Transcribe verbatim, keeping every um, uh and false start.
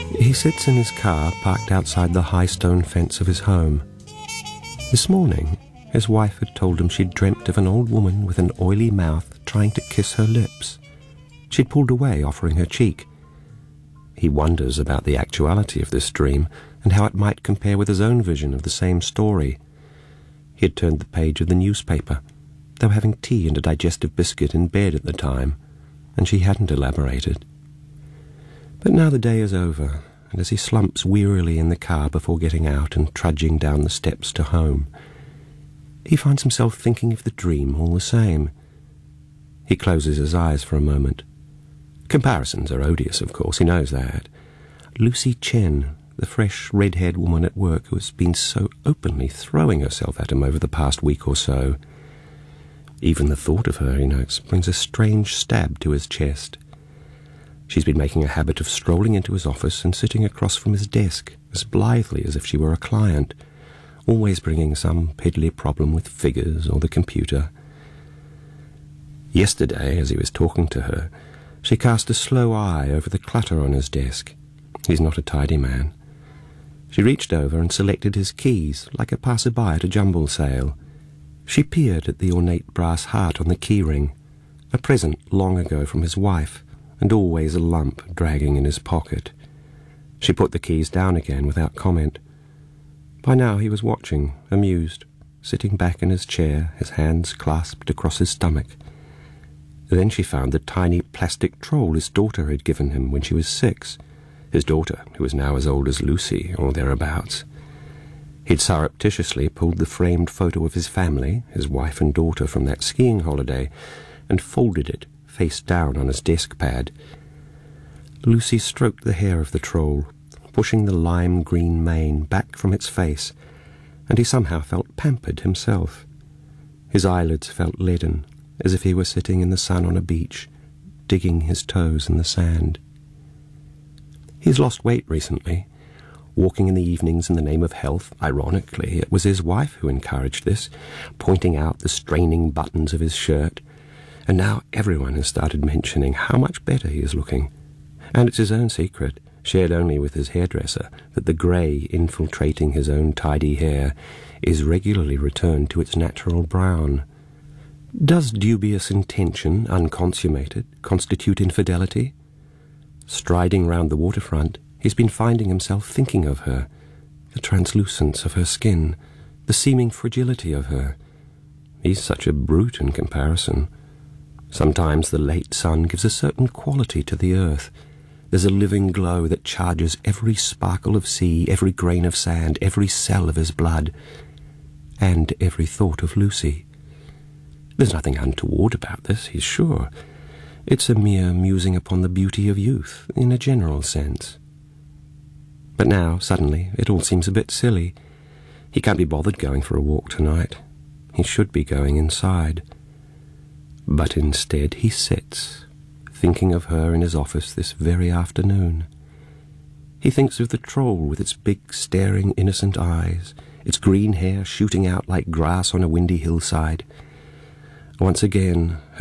He sits in his car parked outside the high stone fence of his home. This morning, his wife had told him she'd dreamt of an old woman with an oily mouth trying to kiss her lips. She'd pulled away, offering her cheek. He wonders about the actuality of this dream and how it might compare with his own vision of the same story. He had turned the page of the newspaper. They were having tea and a digestive biscuit in bed at the time, and she hadn't elaborated. But now the day is over, and as he slumps wearily in the car before getting out and trudging down the steps to home, he finds himself thinking of the dream all the same. He closes his eyes for a moment. Comparisons are odious, of course, he knows that. Lucy Chen, the fresh red-haired woman at work who has been so openly throwing herself at him over the past week or so. Even the thought of her, he notes, brings a strange stab to his chest. She's been making a habit of strolling into his office and sitting across from his desk as blithely as if she were a client, always bringing some piddly problem with figures or the computer. Yesterday, as he was talking to her, she cast a slow eye over the clutter on his desk. He's not a tidy man. She reached over and selected his keys, like a passerby at a jumble sale. She peered at the ornate brass heart on the key ring, a present long ago from his wife, and always a lump dragging in his pocket. She put the keys down again without comment. By now he was watching, amused, sitting back in his chair, his hands clasped across his stomach. Then she found the tiny plastic troll his daughter had given him when she was six, his daughter, who was now as old as Lucy, or thereabouts. He'd surreptitiously pulled the framed photo of his family, his wife and daughter, from that skiing holiday, and folded it face down on his desk pad. Lucy stroked the hair of the troll, pushing the lime-green mane back from its face, and he somehow felt pampered himself. His eyelids felt leaden, as if he were sitting in the sun on a beach, digging his toes in the sand. He's lost weight recently, walking in the evenings in the name of health. Ironically, it was his wife who encouraged this, pointing out the straining buttons of his shirt, and now everyone has started mentioning how much better he is looking. And it's his own secret, shared only with his hairdresser, that the grey infiltrating his own tidy hair is regularly returned to its natural brown. Does dubious intention, unconsummated, constitute infidelity? Striding round the waterfront, he's been finding himself thinking of her, the translucence of her skin, the seeming fragility of her. He's such a brute in comparison. Sometimes the late sun gives a certain quality to the earth. There's a living glow that charges every sparkle of sea, every grain of sand, every cell of his blood, and every thought of Lucy. There's nothing untoward about this, he's sure. It's a mere musing upon the beauty of youth, in a general sense. But now, suddenly, it all seems a bit silly. He can't be bothered going for a walk tonight. He should be going inside. But instead he sits, thinking of her in his office this very afternoon. He thinks of the troll with its big, staring, innocent eyes, its green hair shooting out like grass on a windy hillside. Once again, her